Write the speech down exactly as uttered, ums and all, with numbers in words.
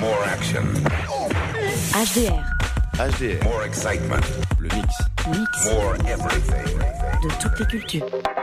More action. H D R. H D R. More excitement. Le mix. Mix More everything. de toutes les cultures.